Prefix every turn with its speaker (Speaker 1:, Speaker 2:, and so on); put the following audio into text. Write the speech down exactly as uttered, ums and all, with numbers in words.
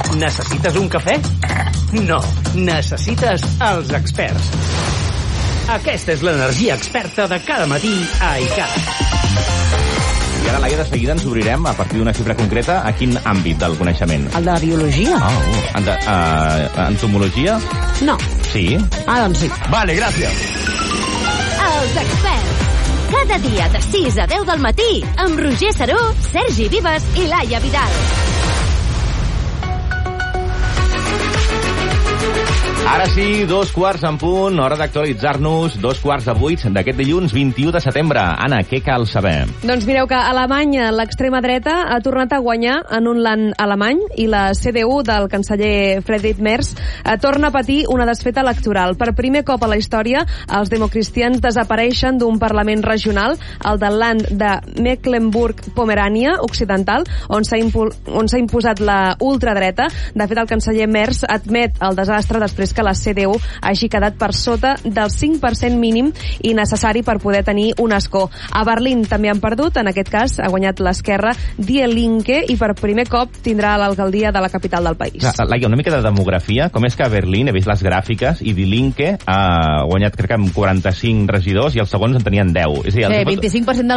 Speaker 1: Necessites un cafè? No, necessites els experts. Aquesta és l'energia experta de cada matí a iCat.
Speaker 2: I ara, Laia, de seguida ens obrirem, a partir d'una xifra concreta, a quin àmbit del coneixement?
Speaker 3: El de la biologia.
Speaker 2: Ah, uh, ent uh, entomologia?
Speaker 3: No.
Speaker 2: Sí?
Speaker 3: Ah, doncs sí.
Speaker 2: Vale, gràcies.
Speaker 4: Els experts. Cada dia de sis a deu del matí amb Roger Saró, Sergi Vives i Laia Vidal.
Speaker 2: Ara sí, dos quarts en punt, hora d'actualitzar-nos, dos quarts de vuit d'aquest dilluns vint-i-u de setembre. Anna, què cal saber?
Speaker 5: Doncs mireu que a Alemanya l'extrema dreta ha tornat a guanyar en un land alemany i la C D U del canceller Friedrich Merz torna a patir una desfeta electoral. Per primer cop a la història, els democristians desapareixen d'un parlament regional, el del land de Mecklenburg-Pomerània Occidental, on s'ha impu imposat la ultradreta. De fet, el canceller Merz admet el desastre després que la C D U hagi quedat per sota del cinc per cent mínim i necessari per poder tenir un escó. A Berlín també han perdut, en aquest cas ha guanyat l'esquerra Die Linke i per primer cop tindrà l'alcaldia de la capital del país.
Speaker 2: Laia, una mica de demografia. Com és que a Berlín, he vist les gràfiques, i Die Linke ha guanyat, crec que amb quaranta-cinc regidors i els segons en tenien deu. És a dir,
Speaker 3: sí, vint-i-cinc per cent de